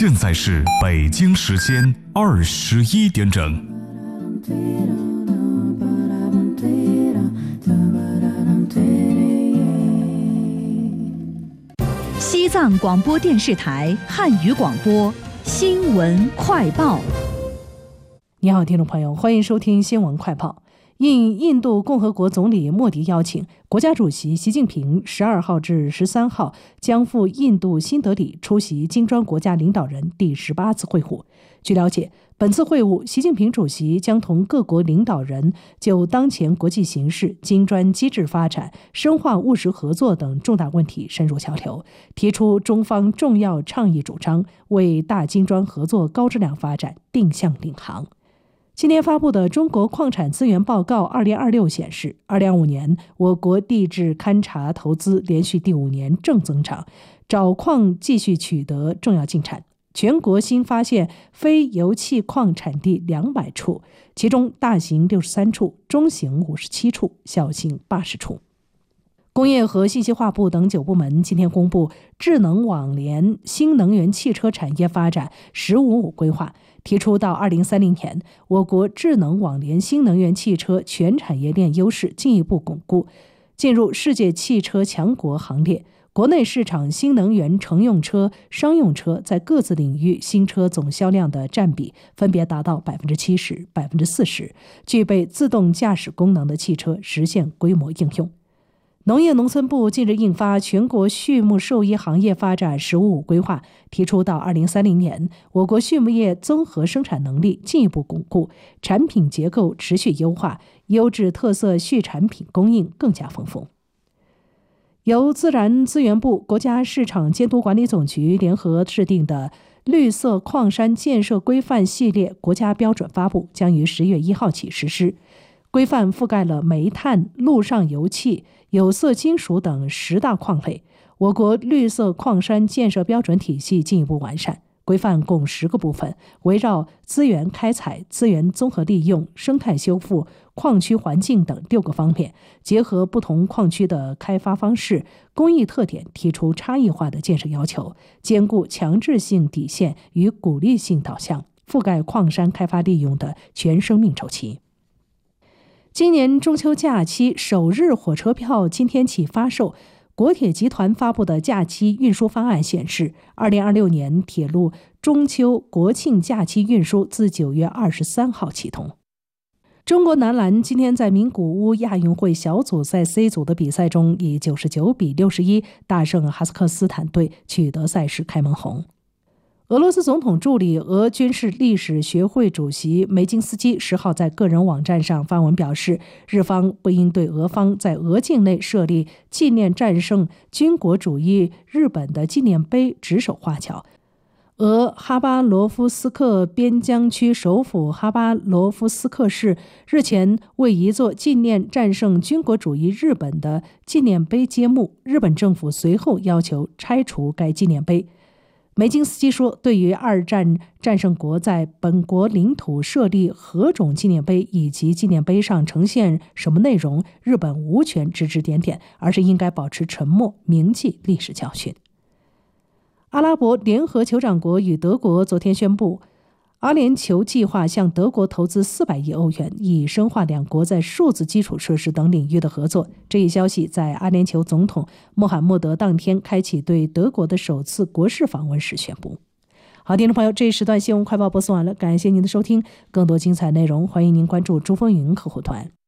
现在是北京时间21点整。 西藏广播电视台汉语广播新闻快报。 你好，听众朋友，欢迎收听新闻快报。应印度共和国总理莫迪邀请，国家主席习近平12号至13号将赴印度新德里出席金砖国家领导人第18次会晤。据了解，本次会晤，习近平主席将同各国领导人就当前国际形势、金砖机制发展、深化务实合作等重大问题深入交流，提出中方重要倡议主张，为大金砖合作高质量发展定向领航。今年发布的《中国矿产资源报告2026》显示，2025年我国地质勘察投资连续第5年正增长，找矿继续取得重要进展。全国新发现非油气矿产地200处，其中大型63处，中型57处，小型80处。工业和信息化部等9部门今天公布智能网联新能源汽车产业发展“15+5”规划，提出到2030年，我国智能网联新能源汽车全产业链优势进一步巩固，进入世界汽车强国行列。国内市场新能源乘用车、商用车在各自领域新车总销量的占比分别达到70%、40%，具备自动驾驶功能的汽车实现规模应用。农业农村部近日印发全国畜牧兽医行业发展“15+5”规划，提出到2030年，我国畜牧业综合生产能力进一步巩固，产品结构持续优化，优质特色畜产品供应更加丰富。由自然资源部、国家市场监督管理总局联合制定的绿色矿山建设规范系列国家标准发布，将于10月1号起实施。规范覆盖了煤炭、陆上油气、有色金属等10大矿类。我国绿色矿山建设标准体系进一步完善，规范共10个部分，围绕资源开采、资源综合利用、生态修复、矿区环境等6个方面，结合不同矿区的开发方式、工艺特点，提出差异化的建设要求，兼顾强制性底线与鼓励性导向，覆盖矿山开发利用的全生命周期。今年中秋假期首日火车票今天起发售。国铁集团发布的假期运输方案显示，2026年铁路中秋国庆假期运输自9月23号启动。中国男篮今天在名古屋亚运会小组赛 C 组的比赛中，以99-61大胜哈萨克斯坦队，取得赛事开门红。俄罗斯总统助理、俄军事历史学会主席梅金斯基10号在个人网站上发文表示，日方不应对俄方在俄境内设立纪念战胜军国主义日本的纪念碑指手画脚。俄哈巴罗夫斯克边疆区首府哈巴罗夫斯克市日前为一座纪念战胜军国主义日本的纪念碑揭幕，日本政府随后要求拆除该纪念碑。梅金斯基说，对于2战战胜国在本国领土设立何种纪念碑以及纪念碑上呈现什么内容，日本无权指指点点，而是应该保持沉默，铭记历史教训。阿拉伯联合酋长国与德国昨天宣布，阿联酋计划向德国投资400亿欧元，以深化两国在数字基础设施等领域的合作。这一消息在阿联酋总统穆罕默德当天开启对德国的首次国事访问时宣布。好，听众朋友，这一时段新闻快报播送完了，感谢您的收听。更多精彩内容，欢迎您关注珠峰云客户团。